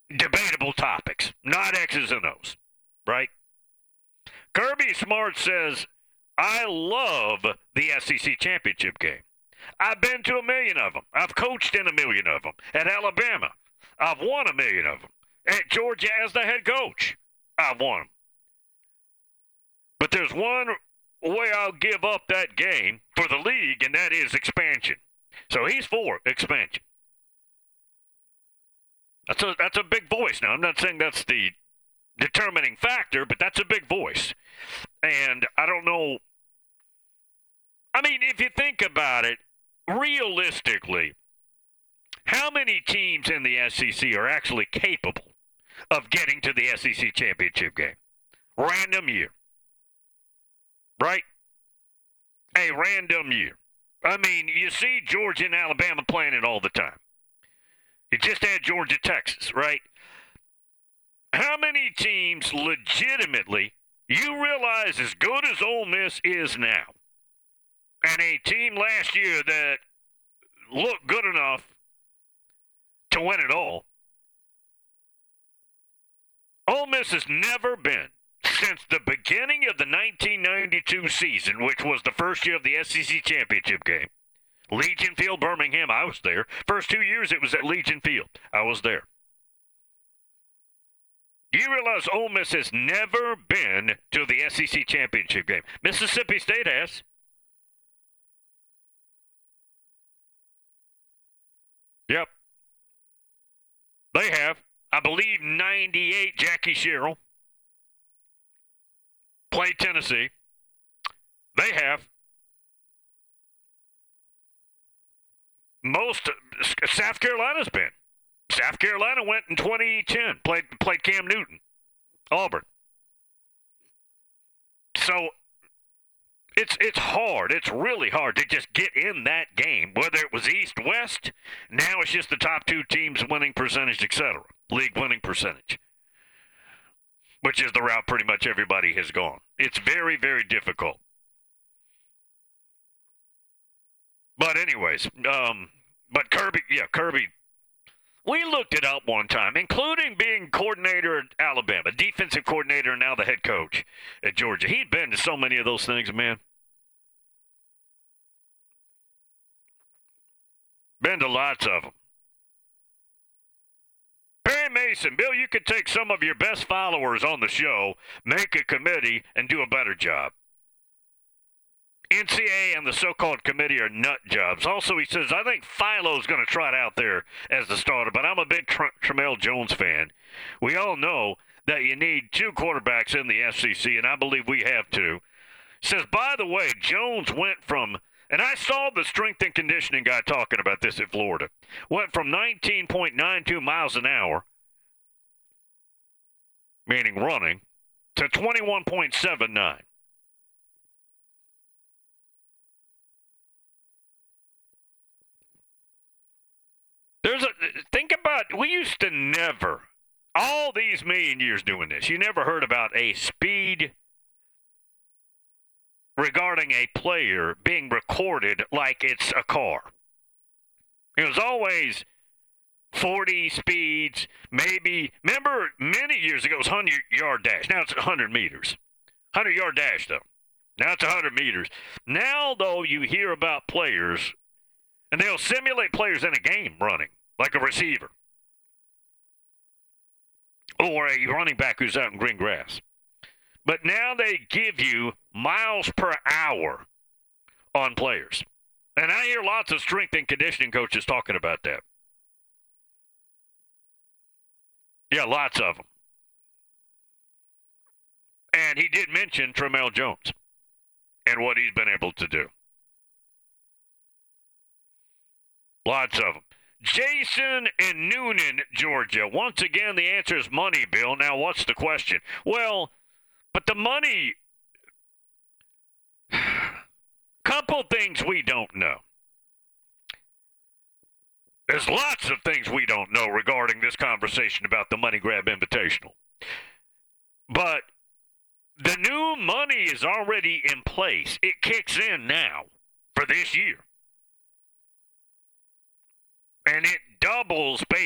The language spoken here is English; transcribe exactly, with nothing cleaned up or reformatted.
debatable topics, not X's and O's, right? Kirby Smart says, I love the S E C championship game. I've been to a million of them. I've coached in a million of them. At Alabama, I've won a million of them. At Georgia as the head coach, I've won them. But there's one way I'll give up that game for the league, and that is expansion. So he's for expansion. That's a, that's a big voice. Now, I'm not saying that's the determining factor, but that's a big voice. And I don't know. I mean, if you think about it, realistically, how many teams in the S E C are actually capable of getting to the S E C championship game? Random year. Right? A random year. I mean, you see Georgia and Alabama playing it all the time. You just had Georgia, Texas, right? How many teams legitimately, you realize as good as Ole Miss is now, and a team last year that looked good enough to win it all, Ole Miss has never been, since the beginning of the nineteen ninety-two season, which was the first year of the S E C championship game, Legion Field, Birmingham, I was there. First two years it was at Legion Field. I was there. You realize Ole Miss has never been to the S E C championship game. Mississippi State has. Yep. They have. I believe ninety-eight, Jackie Sherrill played Tennessee. They have. Most, South Carolina's been. South Carolina went in twenty ten, played played Cam Newton, Auburn. So it's it's hard. It's really hard to just get in that game, whether it was East, West. Now it's just the top two teams winning percentage, et cetera. League winning percentage, which is the route pretty much everybody has gone. It's very, very difficult. But anyways, um, but Kirby, yeah, Kirby, we looked it up one time, including being coordinator at Alabama, defensive coordinator, and now the head coach at Georgia. He'd been to so many of those things, man. Been to lots of them. Barry Mason, Bill, you could take some of your best followers on the show, make a committee, and do a better job. N C A A and the so-called committee are nut jobs. Also, he says, I think Philo's going to trot out there as the starter, but I'm a big Tr- Tramel Jones fan. We all know that you need two quarterbacks in the S E C, and I believe we have two. Says, by the way, Jones went from, and I saw the strength and conditioning guy talking about this at Florida, went from nineteen point nine two miles an hour, meaning running, to twenty-one point seven nine. There's a, think about, we used to never, all these million years doing this, you never heard about a speed regarding a player being recorded like it's a car. It was always forty speeds, maybe, remember many years ago it was one hundred yard dash. Now it's one hundred meters. one hundred yard dash, though. Now it's one hundred meters. Now, though, you hear about players, and they'll simulate players in a game running, like a receiver. Or a running back who's out in green grass. But now they give you miles per hour on players. And I hear lots of strength and conditioning coaches talking about that. Yeah, lots of them. And he did mention Tramel Jones and what he's been able to do. Lots of them. Jason in Noonan, Georgia. Once again, the answer is money, Bill. Now, what's the question? Well, but the money, couple things we don't know. There's lots of things we don't know regarding this conversation about the Money Grab Invitational. But the new money is already in place. It kicks in now for this year. And it doubles